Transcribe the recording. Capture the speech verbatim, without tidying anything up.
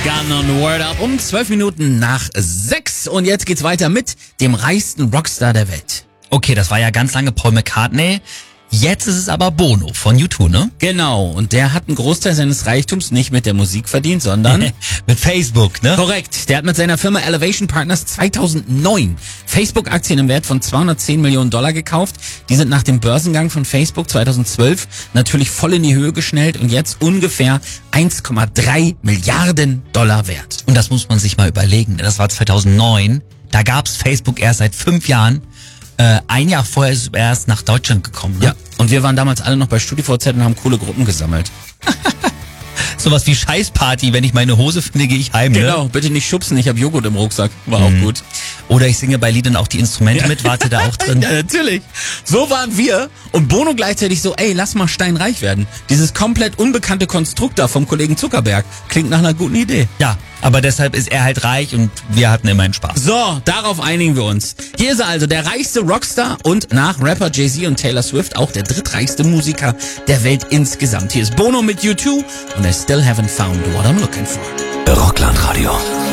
Gun und Word Up um zwölf Minuten nach sechs. Und jetzt geht's weiter mit dem reichsten Rockstar der Welt. Okay, das war ja ganz lange Paul McCartney. Jetzt ist es aber Bono von U zwei, ne? Genau, und der hat einen Großteil seines Reichtums nicht mit der Musik verdient, sondern mit Facebook, ne? Korrekt, der hat mit seiner Firma Elevation Partners zweitausendneun Facebook-Aktien im Wert von zweihundertzehn Millionen Dollar gekauft. Die sind nach dem Börsengang von Facebook zweitausendzwölf natürlich voll in die Höhe geschnellt und jetzt ungefähr eins Komma drei Milliarden Dollar wert. Und das muss man sich mal überlegen. Das war zweitausendneun, da gab's Facebook erst seit fünf Jahren. Äh, ein Jahr vorher ist er erst nach Deutschland gekommen, ne? Ja, und wir waren damals alle noch bei StudiVZ und haben coole Gruppen gesammelt. Sowas wie Scheißparty, wenn ich meine Hose finde, gehe ich heim, ne? Genau, bitte nicht schubsen, ich habe Joghurt im Rucksack, war mhm. auch gut. Oder ich singe bei Liedern auch die Instrumente ja. mit, warte da auch drin. Ja, natürlich. So waren wir und Bono gleichzeitig so, ey, lass mal steinreich werden. Dieses komplett unbekannte Konstrukt da vom Kollegen Zuckerberg klingt nach einer guten Idee. Ja, aber deshalb ist er halt reich und wir hatten immerhin Spaß. So, darauf einigen wir uns. Hier ist er also, der reichste Rockstar und nach Rapper Jay-Z und Taylor Swift auch der drittreichste Musiker der Welt insgesamt. Hier ist Bono mit U zwei und I still haven't found what I'm looking for. Rockland Radio.